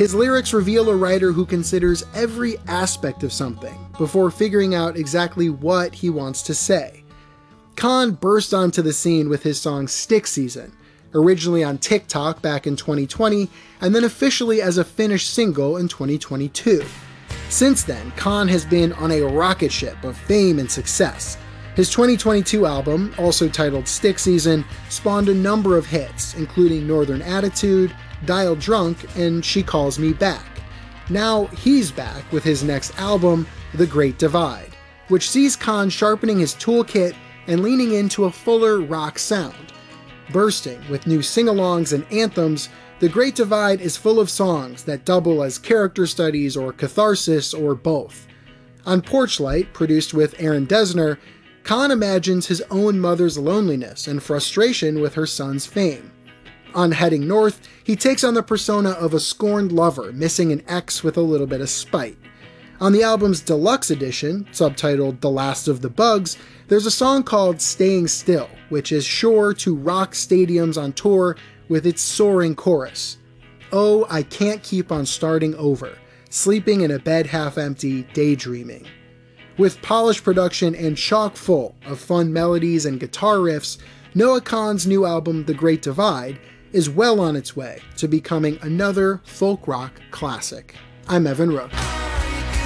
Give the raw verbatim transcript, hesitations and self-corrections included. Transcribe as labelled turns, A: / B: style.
A: His lyrics reveal a writer who considers every aspect of something before figuring out exactly what he wants to say. Khan burst onto the scene with his song Stick Season, originally on TikTok back in twenty twenty, and then officially as a finished single in twenty twenty-two. Since then, Khan has been on a rocket ship of fame and success. His twenty twenty-two album, also titled Stick Season, spawned a number of hits, including Northern Attitude, Dial Drunk, and She Calls Me Back. Now he's back with his next album, The Great Divide, which sees Khan sharpening his toolkit and leaning into a fuller rock sound. Bursting with new sing-alongs and anthems, The Great Divide is full of songs that double as character studies or catharsis or both. On Porchlight, produced with Aaron Dessner, Khan imagines his own mother's loneliness and frustration with her son's fame. On Heading North, he takes on the persona of a scorned lover missing an ex with a little bit of spite. On the album's deluxe edition, subtitled The Last of the Bugs, there's a song called Staying Still, which is sure to rock stadiums on tour with its soaring chorus. Oh, I can't keep on starting over, sleeping in a bed half empty, daydreaming. With polished production and chock full of fun melodies and guitar riffs, Noah Kahan's new album, The Great Divide, is well on its way to becoming another folk rock classic. I'm Evan Rook.